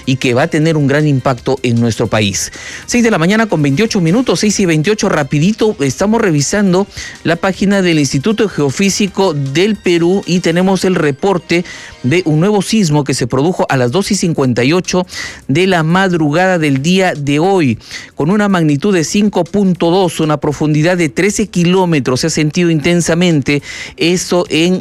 y que va a tener un gran impacto en nuestro país. 6 de la mañana con 28 minutos, 6:28, rapidito, estamos revisando la página del Instituto Geofísico del Perú y tenemos el reporte de un nuevo sismo que se produjo a las 2:58 de la madrugada del día de hoy, con una magnitud de 5.2, una profundidad de 13 kilómetros, se ha sentido intensamente eso en